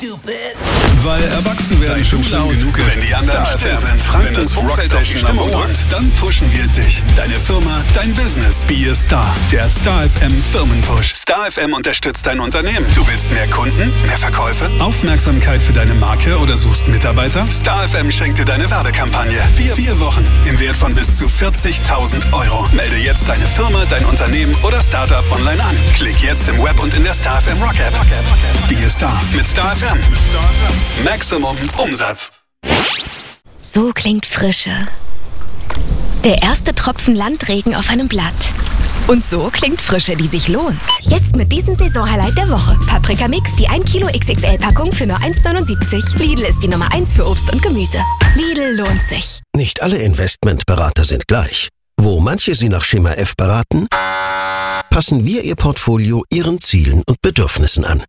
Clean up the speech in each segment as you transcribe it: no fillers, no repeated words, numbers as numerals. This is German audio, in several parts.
Stupid. Weil erwachsen werden schon schlimm genug ist. Wenn die anderen still sind, Frankens Rockstation Number One, dann pushen wir dich, deine Firma, dein Business. Be a Star, der Star FM Firmenpush. Star FM unterstützt dein Unternehmen. Du willst mehr Kunden, mehr Verkäufe, Aufmerksamkeit für deine Marke oder suchst Mitarbeiter? Star FM schenkt dir deine Werbekampagne. 4 Wochen Im Wert von bis zu 40.000 Euro. Melde jetzt deine Firma, dein Unternehmen oder Startup online an. Klick jetzt im Web und in der Star FM Rock App. Be a Star Mit Star FM. Maximum Umsatz. So klingt Frische. Der erste Tropfen Landregen auf einem Blatt. Und so klingt Frische, die sich lohnt. Jetzt mit diesem Saisonhighlight der Woche. Paprika Mix, die 1 Kilo XXL-Packung für nur 1,79. Lidl ist die Nummer 1 für Obst und Gemüse. Lidl lohnt sich. Nicht alle Investmentberater sind gleich. Wo manche Sie nach Schema F beraten, passen wir Ihr Portfolio Ihren Zielen und Bedürfnissen an.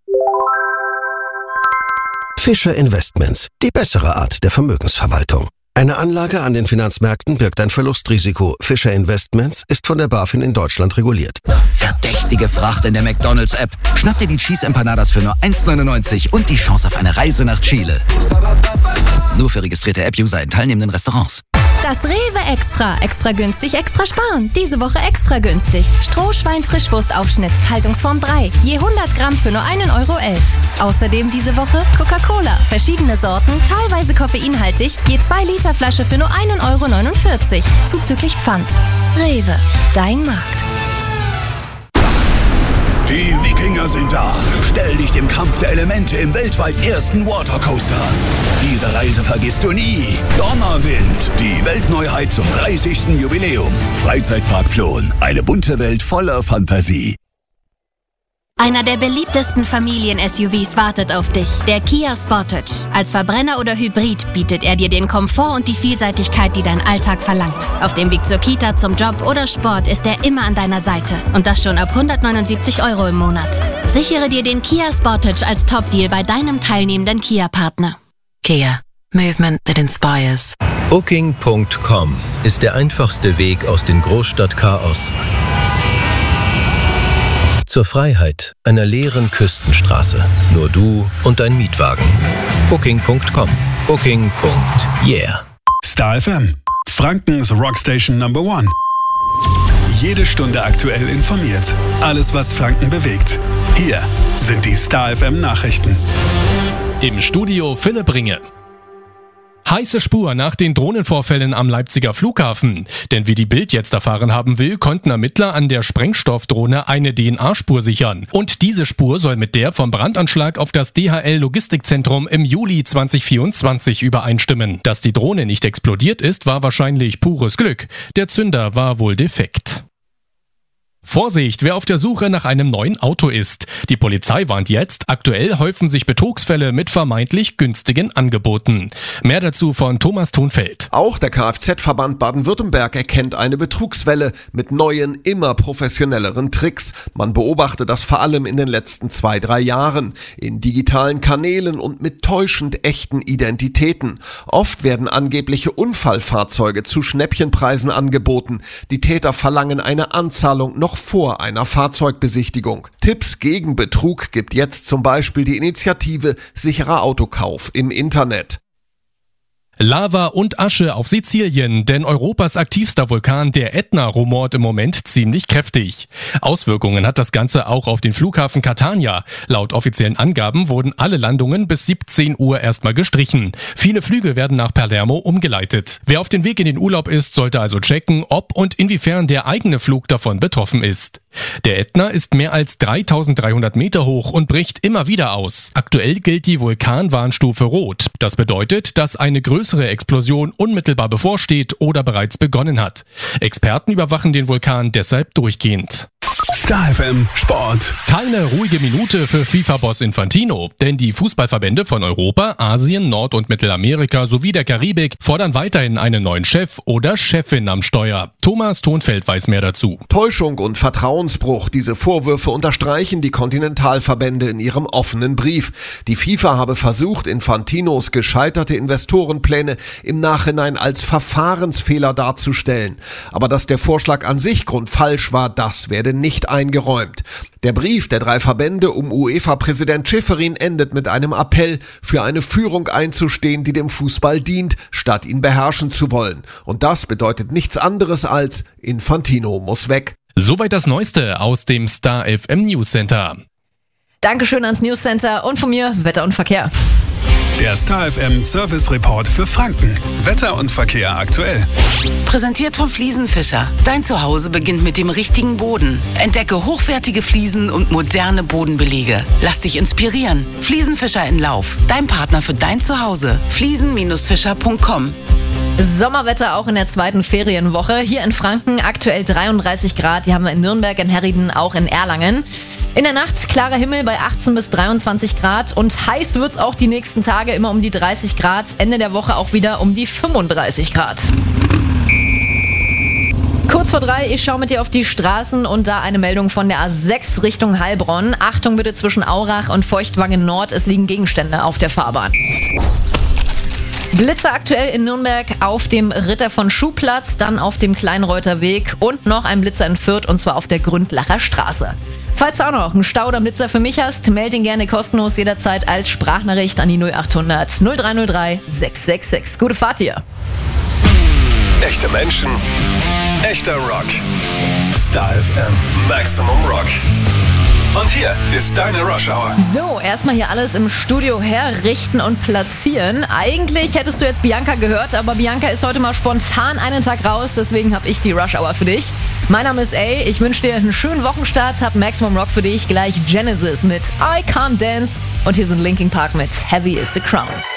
Fischer Investments, die bessere Art der Vermögensverwaltung. Eine Anlage an den Finanzmärkten birgt ein Verlustrisiko. Fischer Investments ist von der BaFin in Deutschland reguliert. Verdächtige Fracht in der McDonald's-App. Schnapp dir die Cheese Empanadas für nur 1,99 und die Chance auf eine Reise nach Chile. Nur für registrierte App-User in teilnehmenden Restaurants. Das Rewe Extra. Extra günstig, extra sparen. Diese Woche extra günstig. Strohschwein-Frischwurstaufschnitt. Haltungsform 3. Je 100 Gramm für nur 1,11 Euro. Außerdem diese Woche Coca-Cola. Verschiedene Sorten, teilweise koffeinhaltig. Je 2 Liter Flasche für nur 1,49 Euro. Zuzüglich Pfand. Rewe. Dein Markt. Die Wikinger sind da. Stell dich dem Kampf der Elemente im weltweit ersten Watercoaster an. Diese Reise vergisst du nie. Donnerwind, die Weltneuheit zum 30. Jubiläum. Freizeitpark Plon, eine bunte Welt voller Fantasie. Einer der beliebtesten Familien-SUVs wartet auf dich, der Kia Sportage. Als Verbrenner oder Hybrid bietet er dir den Komfort und die Vielseitigkeit, die dein Alltag verlangt. Auf dem Weg zur Kita, zum Job oder Sport ist er immer an deiner Seite. Und das schon ab 179 Euro im Monat. Sichere dir den Kia Sportage als Top-Deal bei deinem teilnehmenden Kia-Partner. Kia. Movement that inspires. Booking.com ist der einfachste Weg aus dem Großstadtchaos zur Freiheit einer leeren Küstenstraße. Nur du und dein Mietwagen. Booking.com. Booking.yeah. Star FM, Frankens Rockstation Number One. Jede Stunde aktuell informiert. Alles, was Franken bewegt. Hier sind die Star FM Nachrichten. Im Studio Philipp Ringe. Heiße Spur nach den Drohnenvorfällen am Leipziger Flughafen. Denn wie die Bild jetzt erfahren haben will, konnten Ermittler an der Sprengstoffdrohne eine DNA-Spur sichern. Und diese Spur soll mit der vom Brandanschlag auf das DHL-Logistikzentrum im Juli 2024 übereinstimmen. Dass die Drohne nicht explodiert ist, war wahrscheinlich pures Glück. Der Zünder war wohl defekt. Vorsicht, wer auf der Suche nach einem neuen Auto ist. Die Polizei warnt jetzt, aktuell häufen sich Betrugsfälle mit vermeintlich günstigen Angeboten. Mehr dazu von Thomas Thunfeld. Auch der Kfz-Verband Baden-Württemberg erkennt eine Betrugswelle mit neuen, immer professionelleren Tricks. Man beobachte das vor allem in den letzten 2-3 Jahren. In digitalen Kanälen und mit täuschend echten Identitäten. Oft werden angebliche Unfallfahrzeuge zu Schnäppchenpreisen angeboten. Die Täter verlangen eine Anzahlung noch vor einer Fahrzeugbesichtigung. Tipps gegen Betrug gibt jetzt zum Beispiel die Initiative Sicherer Autokauf im Internet. Lava und Asche auf Sizilien, denn Europas aktivster Vulkan, der Ätna, rumort im Moment ziemlich kräftig. Auswirkungen hat das Ganze auch auf den Flughafen Catania. Laut offiziellen Angaben wurden alle Landungen bis 17 Uhr erstmal gestrichen. Viele Flüge werden nach Palermo umgeleitet. Wer auf den Weg in den Urlaub ist, sollte also checken, ob und inwiefern der eigene Flug davon betroffen ist. Der Ätna ist mehr als 3300 Meter hoch und bricht immer wieder aus. Aktuell gilt die Vulkanwarnstufe Rot. Das bedeutet, dass eine größere Explosion unmittelbar bevorsteht oder bereits begonnen hat. Experten überwachen den Vulkan deshalb durchgehend. Star FM Sport. Keine ruhige Minute für FIFA-Boss Infantino, denn die Fußballverbände von Europa, Asien, Nord- und Mittelamerika sowie der Karibik fordern weiterhin einen neuen Chef oder Chefin am Steuer. Thomas Thunfeld weiß mehr dazu. Täuschung und Vertrauensbruch, diese Vorwürfe unterstreichen die Kontinentalverbände in ihrem offenen Brief. Die FIFA habe versucht, Infantinos gescheiterte Investorenpläne im Nachhinein als Verfahrensfehler darzustellen. Aber dass der Vorschlag an sich grundfalsch war, das werde nicht eingeräumt. Der Brief der 3 Verbände um UEFA-Präsident Schäferin endet mit einem Appell, für eine Führung einzustehen, die dem Fußball dient, statt ihn beherrschen zu wollen. Und das bedeutet nichts anderes als Infantino muss weg. Soweit das Neueste aus dem Star FM News Center. Dankeschön ans News Center und von mir Wetter und Verkehr. Der Star FM Service Report für Franken. Wetter und Verkehr aktuell. Präsentiert von Fliesenfischer. Dein Zuhause beginnt mit dem richtigen Boden. Entdecke hochwertige Fliesen und moderne Bodenbelege. Lass dich inspirieren. Fliesenfischer in Lauf. Dein Partner für dein Zuhause. Fliesen-fischer.com. Sommerwetter auch in der zweiten Ferienwoche. Hier in Franken aktuell 33 Grad. Die haben wir in Nürnberg, in Herrieden, auch in Erlangen. In der Nacht klarer Himmel bei 18 bis 23 Grad. Und heiß wird's auch die nächsten Tage, immer um die 30 Grad. Ende der Woche auch wieder um die 35 Grad. Kurz vor 3, ich schaue mit dir auf die Straßen und da eine Meldung von der A6 Richtung Heilbronn. Achtung bitte zwischen Aurach und Feuchtwangen Nord, es liegen Gegenstände auf der Fahrbahn. Blitzer aktuell in Nürnberg auf dem Ritter von Schuhplatz, dann auf dem Kleinreuther Weg und noch ein Blitzer in Fürth und zwar auf der Gründlacher Straße. Falls du auch noch einen Stau oder Blitzer für mich hast, melde ihn gerne kostenlos jederzeit als Sprachnachricht an die 0800 0303 666. Gute Fahrt dir! Echte Menschen, echter Rock. Star FM Maximum Rock. Und hier ist deine Rush Hour. So, erstmal hier alles im Studio herrichten und platzieren. Eigentlich hättest du jetzt Bianca gehört, aber Bianca ist heute mal spontan einen Tag raus, deswegen habe ich die Rush Hour für dich. Mein Name ist A, ich wünsche dir einen schönen Wochenstart, hab Maximum Rock für dich, gleich Genesis mit I Can't Dance und hier sind Linkin Park mit Heavy is the Crown.